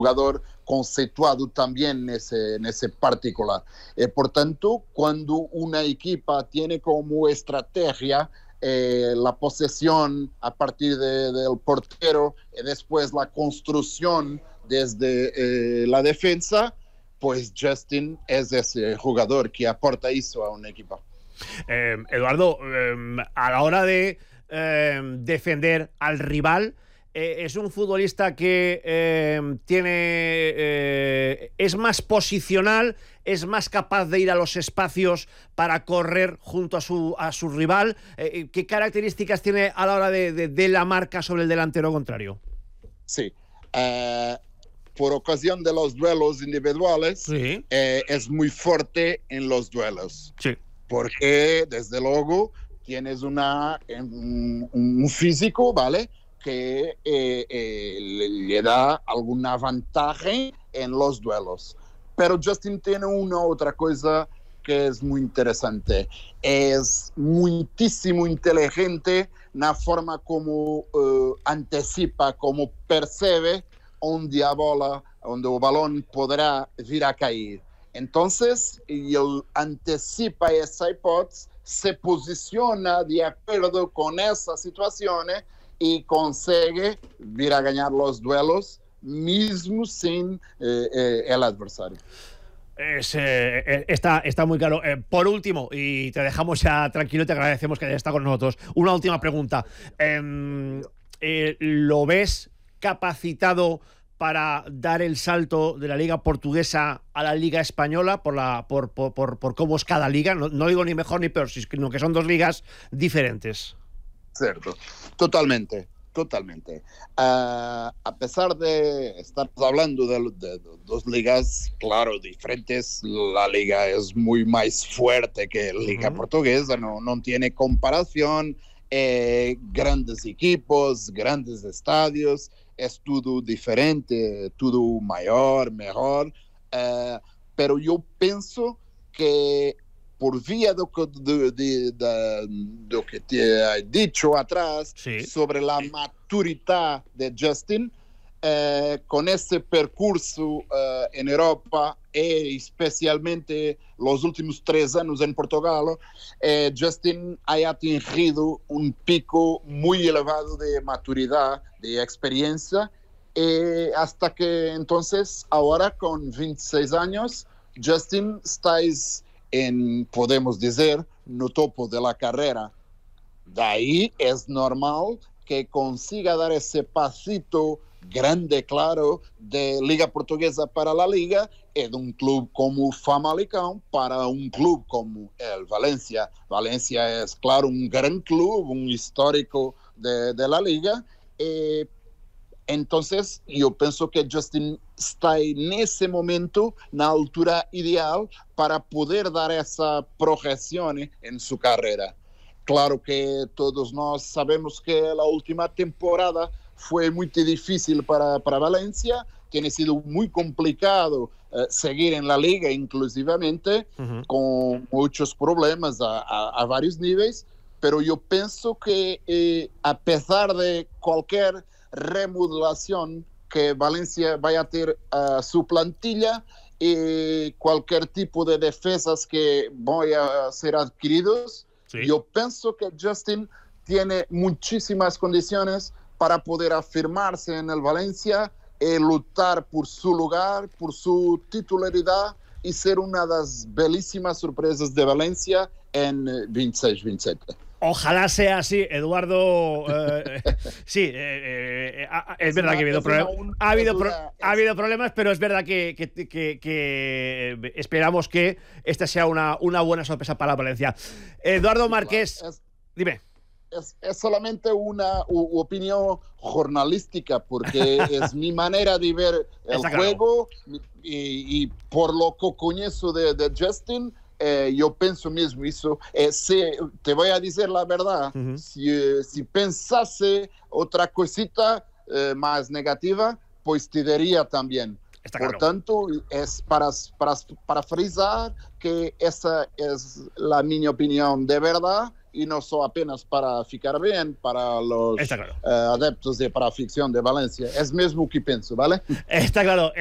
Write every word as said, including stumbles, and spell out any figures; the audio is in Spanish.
jugador conceituado también en ese, en ese particular. Eh, por tanto, cuando una equipa tiene como estrategia eh, la posesión a partir de, del portero y después la construcción desde eh, la defensa, pues Justin es ese jugador que aporta eso a un equipo. Eh, Eduardo, eh, a la hora de eh, defender al rival, eh, es un futbolista que eh, tiene eh, es más posicional, es más capaz de ir a los espacios para correr junto a su, a su rival. Eh, ¿Qué características tiene a la hora de, de, de la marca sobre el delantero contrario? Sí. Uh... por ocasión de los duelos individuales, sí. eh, es muy fuerte en los duelos. Sí. Porque, desde luego, tienes una, un, un físico, ¿vale?, que eh, eh, le, le da alguna ventaja en los duelos. Pero Justin tiene una otra cosa que es muy interesante. Es muchísimo inteligente en la forma como uh, anticipa, como percibe onde a bola, onde o balón poderá vir a cair. Entonces, él anticipa esa hipótesis, se posiciona de acuerdo con esa situación y consigue vir a ganar los duelos, mismo sin eh, eh, el adversario. Es, eh, está, está muy claro. Eh, por último, y te dejamos ya tranquilo, te agradecemos que hayas estado con nosotros. Una última pregunta. Eh, eh, ¿Lo ves capacitado para dar el salto de la liga portuguesa a la liga española por, la, por, por, por, por cómo es cada liga? No, no digo ni mejor ni peor, sino que son dos ligas diferentes. Cierto, totalmente, totalmente. Uh, a pesar de estar hablando de, de, de dos ligas, claro, diferentes, la liga es muy más fuerte que la liga uh-huh. portuguesa, no, no tiene comparación. Eh, grandes equipos, grandes estadios, es todo diferente, todo mayor, mejor, eh, pero yo pienso que por vía de, de, de, de, de lo que te he dicho atrás, sí. sobre la maturidad de Justin, eh, con ese percurso eh, en Europa y especialmente los últimos tres años en Portugal, eh, Justin ha atingido un pico muy elevado de maturidad, de experiencia, y hasta que entonces, ahora con veintiséis años, Justin está en, podemos decir, no topo de la carrera. De ahí es normal que consiga dar ese pasito grande, claro, de Liga Portuguesa para la Liga, y de un club como Famalicão para un club como el Valencia. Valencia es, claro, un gran club, un histórico de, de la Liga. Eh, entonces, yo pienso que Justin está en ese momento, en la altura ideal, para poder dar esa progresión en su carrera. Claro que todos nós sabemos que la última temporada fue muy difícil para, para Valencia, tiene sido muy complicado eh, seguir en la liga inclusivamente, uh-huh. con muchos problemas a, a, a varios niveles, pero yo pienso que eh, a pesar de cualquier remodelación que Valencia vaya a tener a su plantilla y cualquier tipo de defensas que vayan a ser adquiridos, sí. yo pienso que Justin tiene muchísimas condiciones para poder afirmarse en el Valencia y luchar por su lugar, por su titularidad y ser una de las belísimas sorpresas de Valencia en veintiséis veintisiete. Ojalá sea así, Eduardo. Eh, sí, eh, eh, es verdad que ha habido, problem- ha, habido pro- ha habido problemas, pero es verdad que, que, que, que esperamos que esta sea una, una buena sorpresa para Valencia. Eduardo Márquez, dime. Es, es solamente una u, opinión jornalística, porque es mi manera de ver el Está juego, claro. y, y por lo que conozco de, de Justin, eh, yo pienso mismo eso. Eh, si, te voy a decir la verdad, uh-huh. si, eh, si pensase otra cosita eh, más negativa, pues te diría también. Está Por claro. tanto, es para, para, para frisar que esa es la mi opinión de verdad, y no solo apenas para ficar bien para los Está claro. uh, adeptos y para a ficción de Valencia. Es mesmo que pienso, ¿vale? Está claro.